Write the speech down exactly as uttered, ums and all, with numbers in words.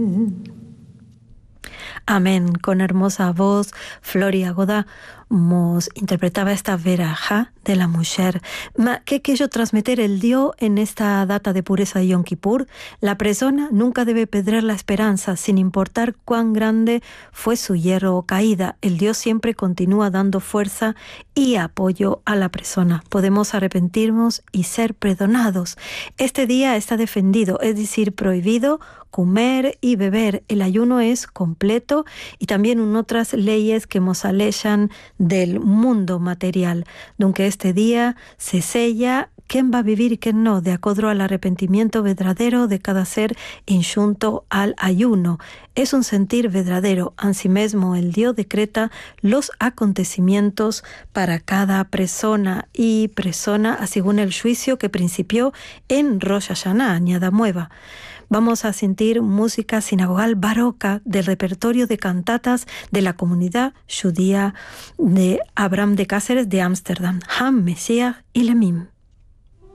Amén. Con hermosa voz, Floria Goda nos interpretaba esta verajá de la mujer. ¿Qué quiero transmitir el Dios en esta data de pureza de Yom Kippur? La persona nunca debe perder la esperanza, sin importar cuán grande fue su hierro o caída. El Dios siempre continúa dando fuerza y apoyo a la persona. Podemos arrepentirnos y ser perdonados. Este día está defendido, es decir, prohibido comer y beber. El ayuno es completo y también en otras leyes que nos alejan del mundo material. Aunque este día se sella quién va a vivir y quién no, de acuerdo al arrepentimiento verdadero de cada ser inxunto al ayuno. Es un sentir verdadero. Así mismo el Dios decreta los acontecimientos para cada persona y persona, según el juicio que principió en Rosh Hashanah, añada nueva. Vamos a sentir música sinagogal barroca del repertorio de cantatas de la comunidad judía de Abraham de Cáceres de Ámsterdam, Ham, Mesías y Lemim.